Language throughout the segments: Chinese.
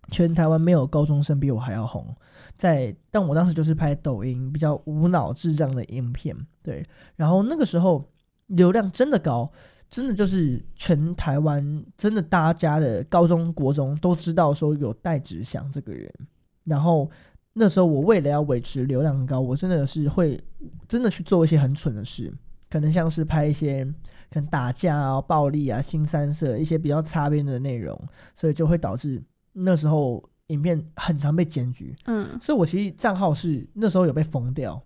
全台湾没有高中生比我还要红，但我当时就是拍抖音比较无脑智障的影片，对，然后那个时候流量真的高，真的就是全台湾真的大家的高中国中都知道说有戴志祥这个人，然后那时候我为了要维持流量高，我真的是会真的去做一些很蠢的事，可能像是拍一些可能打架啊、暴力啊、新三色一些比较擦边的内容，所以就会导致那时候影片很常被检举。所以我其实账号是那时候有被封掉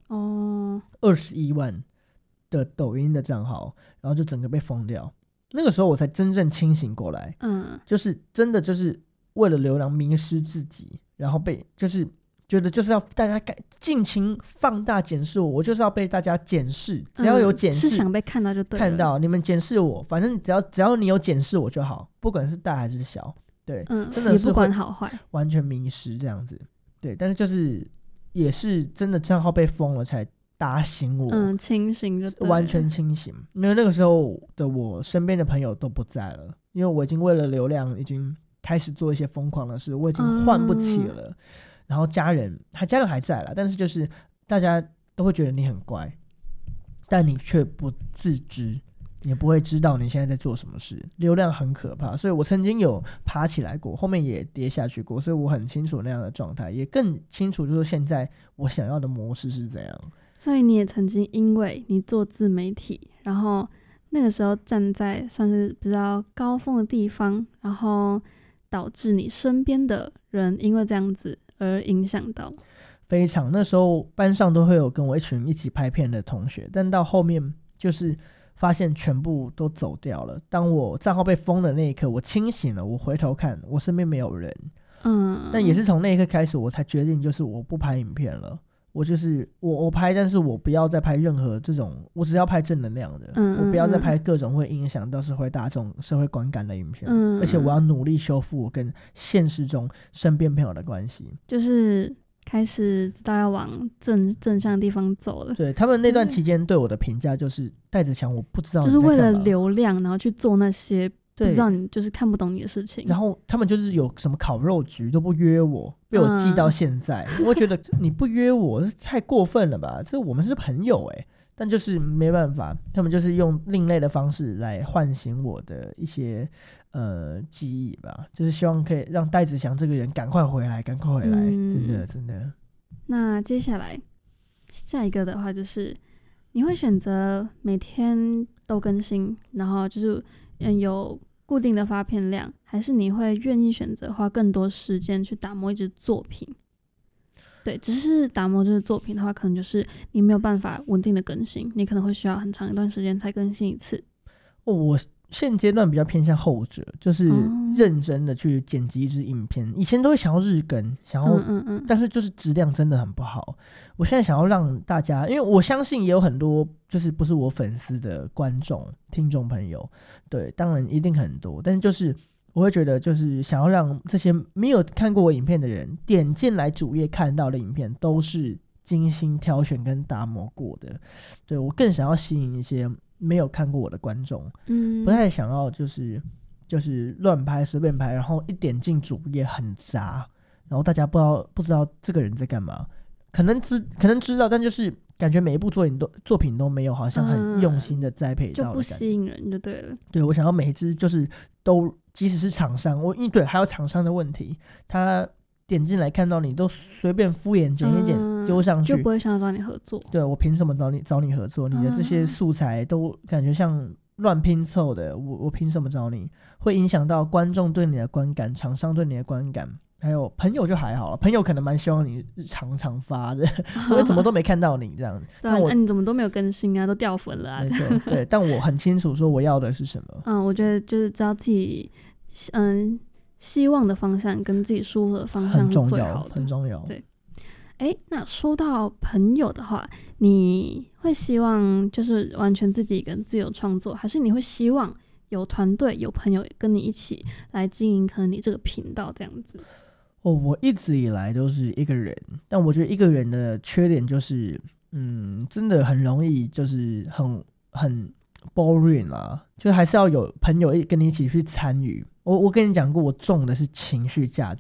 ，21万的抖音的账号，然后就整个被封掉。那个时候我才真正清醒过来，就是真的就是为了流量迷失自己，然后被就是觉得就是要大家尽情放大检视我就是要被大家检视，只要有检视， 是想被看到就对了， 看到你们检视我，反正只要你有检视我就好，不管是大还是小，对，真的是也不管好坏， 完全迷失这样子，对，但是就是也是真的账号被封了才打醒我， 清醒就对了， 完全清醒，因为那个时候的我身边的朋友都不在了，因为我已经为了流量已经开始做一些疯狂的事，我已经换不起了，然后家人还在啦，但是就是大家都会觉得你很乖，但你却不自知，你不会知道你现在在做什么事，流量很可怕，所以我曾经有爬起来过，后面也跌下去过，所以我很清楚那样的状态，也更清楚就是现在我想要的模式是怎样。 所以你也曾经因为你做自媒体，然后那个时候站在算是比较高峰的地方，然后导致你身边的人因为这样子而影响到。 非常，那时候班上都会有跟我一群一起拍片的同学，但到后面就是发现全部都走掉了。当我账号被封的那一刻，我清醒了，我回头看，我身边没有人。但也是从那一刻开始，我才决定就是我不拍影片了。我就是我拍，但是我不要再拍任何这种，我只要拍正能量的，我不要再拍各种会影响到社会大众、社会观感的影片，而且我要努力修复我跟现实中身边朋友的关系， 就是开始知道要往正向的地方走了。 对，他们那段期间对我的评价就是戴志强，我不知道你就是为了在干嘛流量，然后去做那些不知道你就是看不懂你的事情。 然后他们就是有什么烤肉局都不约我，被我记到现在。我觉得你不约我太过分了吧？这我们是朋友但就是没办法，他们就是用另类的方式来唤醒我的一些记忆吧，就是希望可以让戴志祥这个人赶快回来，赶快回来，真的真的。 那接下来下一个的话就是你会选择每天都更新，然后就是有固定的发片量，还是你会愿意选择花更多时间去打磨一支作品？对，只是打磨这个作品的话，可能就是你没有办法稳定的更新，你可能会需要很长一段时间才更新一次。 我现阶段比较偏向后者，就是认真的去剪辑一支影片。以前都会想要日更，想要但是就是质量真的很不好。我现在想要让大家，因为我相信也有很多就是不是我粉丝的观众听众朋友，对，当然一定很多，但是就是我会觉得就是想要让这些没有看过我影片的人点进来主页看到的影片都是精心挑选跟打磨过的。对，我更想要吸引一些没有看过我的观众，不太想要就是乱拍随便拍，然后一点进主页很杂，然后大家不知道这个人在干嘛，可能知道，但就是感觉每一部作品都没有好像很用心的栽培到的感觉， 就不吸引人就对了。 对，我想要每一支就是都，即使是厂商，对，还有厂商的问题，他点进来看到你都随便敷衍剪一剪丢上去， 就不会想要找你合作。 对，我凭什么找你合作？你的这些素材都感觉像乱拼凑的，我凭什么找你？会影响到观众对你的观感，厂商对你的观感，还有朋友就还好了，朋友可能蛮希望你常发的，所以怎么都没看到你这样。 但你怎么都没有更新啊，都掉粉了啊。 没错，对，但我很清楚说我要的是什么。 我觉得就是知道自己希望的方向跟自己舒服的方向是最好的， 很重要。 对，那说到朋友的话，你会希望就是完全自己一个人自由创作，还是你会希望有团队有朋友跟你一起来经营可能你这个频道这样子？ 我一直以来都是一个人，但我觉得一个人的缺点就是真的很容易就是很 boring 啦，就还是要有朋友跟你一起去参与。我跟你讲过，我中的是情绪价